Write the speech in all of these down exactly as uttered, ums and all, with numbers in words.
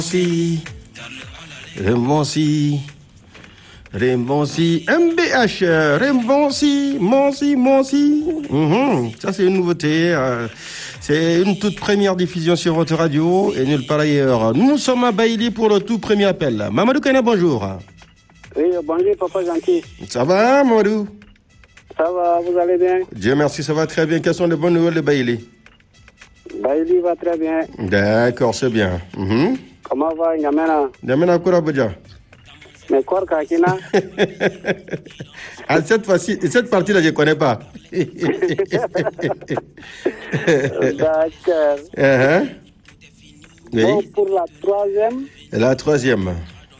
Si, Remonsi, Remonsi, M B H, Remonsi, Monsi, Monsi. Mm-hmm. Ça, c'est une nouveauté. Euh, c'est une toute première diffusion sur votre radio et nulle part ailleurs. Nous sommes à Bailly pour le tout premier appel. Mamadou Kane, bonjour. Oui, bonjour, papa gentil. Ça va, Mamadou? Ça va, vous allez bien? Dieu merci, ça va très bien. Quelles sont les bonnes nouvelles de Bailly? Bailly va très bien. D'accord, c'est bien. Mm-hmm. Comment va Nyamena? Nyamena Kouraboudja. Mais quoi, Kakina? Ah, cette fois-ci, cette partie-là, je ne connais pas. D'accord. Uh-huh. Oui. Bon, pour la troisième. La troisième.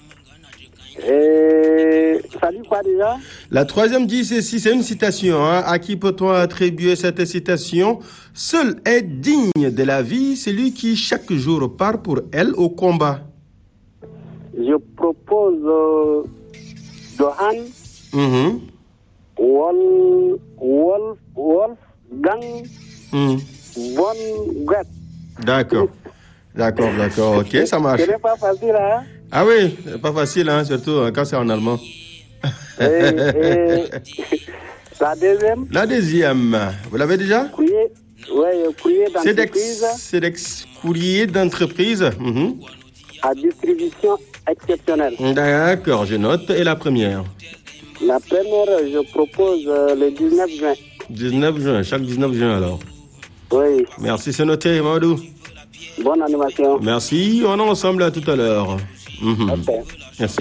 Et ça dit quoi déjà? La troisième dit ceci, c'est une citation. Hein. À qui peut-on attribuer cette citation? Seul est digne de la vie celui qui chaque jour part pour elle au combat. Je propose euh, Johan Mm-hmm. Wolf Wolf Wolfgang Mm. von Goethe. D'accord. D'accord, d'accord. Ok, ça marche. Ce n'est pas facile, hein? Ah oui, c'est pas facile, hein, surtout hein, quand c'est en allemand. Et, et la deuxième? La deuxième, vous l'avez déjà? Courrier, ouais, courrier C'est d'entreprise d'ex, c'est d'ex courrier d'entreprise. Mm-hmm. à distribution exceptionnelle. D'accord, je note. Et la première? La première, je propose euh, le dix-neuf juin. dix-neuf juin, chaque dix-neuf juin alors. Oui, Merci, c'est noté, Mamadou. bonne animation. Merci, on est ensemble à tout à l'heure. Mhm. Ok. Merci.